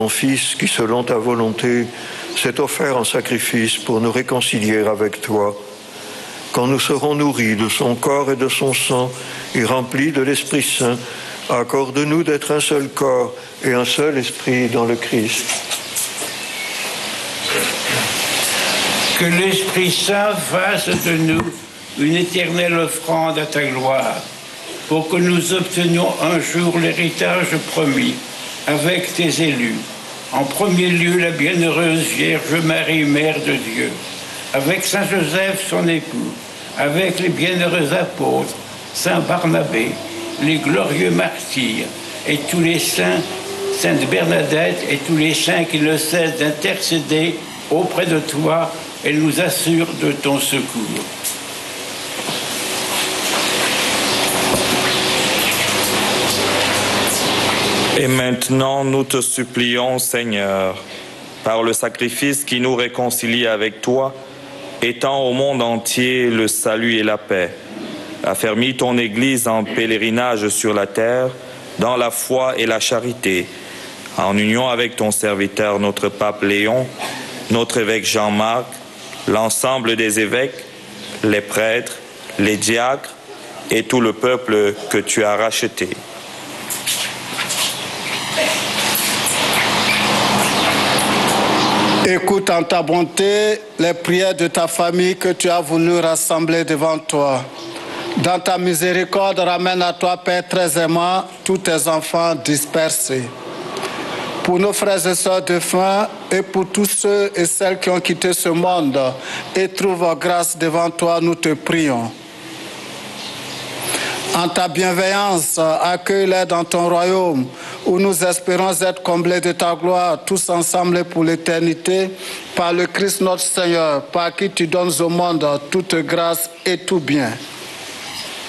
Ton Fils qui, selon ta volonté, s'est offert en sacrifice pour nous réconcilier avec toi. Quand nous serons nourris de son corps et de son sang et remplis de l'Esprit Saint, accorde-nous d'être un seul corps et un seul esprit dans le Christ. Que l'Esprit Saint fasse de nous une éternelle offrande à ta gloire, pour que nous obtenions un jour l'héritage promis avec tes élus. En premier lieu, la bienheureuse Vierge Marie, Mère de Dieu, avec Saint Joseph, son époux, avec les bienheureux apôtres, Saint Barnabé, les glorieux martyrs et tous les saints, Sainte Bernadette et tous les saints qui ne cessent d'intercéder auprès de toi et nous assurent de ton secours. Et maintenant, nous te supplions, Seigneur, par le sacrifice qui nous réconcilie avec toi, étends au monde entier le salut et la paix. Affermis ton Église en pèlerinage sur la terre, dans la foi et la charité, en union avec ton serviteur, notre pape Léon, notre évêque Jean-Marc, l'ensemble des évêques, les prêtres, les diacres et tout le peuple que tu as racheté. Écoute en ta bonté les prières de ta famille que tu as voulu rassembler devant toi. Dans ta miséricorde, ramène à toi, Père très aimant, tous tes enfants dispersés. Pour nos frères et sœurs défunts et pour tous ceux et celles qui ont quitté ce monde et trouvent grâce devant toi, nous te prions. En ta bienveillance, accueille-les dans ton royaume, où nous espérons être comblés de ta gloire, tous ensemble pour l'éternité, par le Christ notre Seigneur, par qui tu donnes au monde toute grâce et tout bien.